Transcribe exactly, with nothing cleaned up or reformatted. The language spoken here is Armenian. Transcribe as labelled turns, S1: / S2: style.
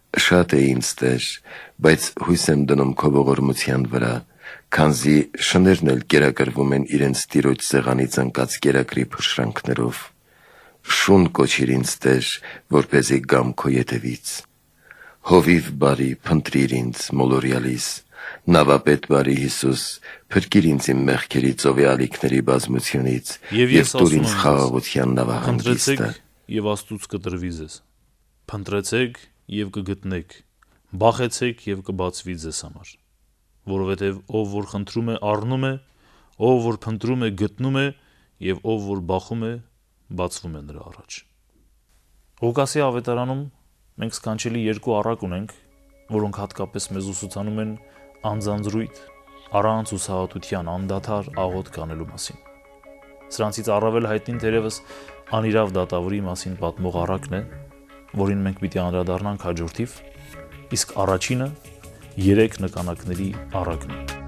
S1: Շատ է ինձ Տեր, բայց հույս եմ դնում քո ողորմության վրա, քանզի շներն էլ կերակրվում են իրենց տիրոջ սեղանից ընկած կերակրի փշրանքներով։ Շուն կոչիր ինձ Տեր, որպեսզի գամ քո ետևից։ Հովիվ բարի փնտրիր ինձ մոլորյալիս, նավապետ բարի Հիսուս, փրկիր ինձ իմ մեղքերի ծովի ալիքների բազմությունից և տուր ինձ խաղաղության նավահանգիստը։
S2: Եվ Աստծուց կտրվի ձեզ, փնտրեցեք և կգտնեք, բախեցեք և կբացվի ձեզ համար, որովհետև ով որ խնդրում է, առնում է, ով որ փնտրում է, գտնում է, և ով որ բախում է, բացվում է նրա առաջ։ Ղուկասի ավետարանում մենք սքանչելի երկու առակ ունենք, որոնք հատկապես մեզ ուսուցանում են անձանձրույթ, առանց հուսահատության անդադար աղոթք անելու մասին։ Սրանցից առավել հայտնին թերևս անիրավ դատավորի մասին պատմող առակն է, որին մենք պիտի անդրադառնանք հաջորդիվ, իսկ առաջինը երեք նկանակների առակն է։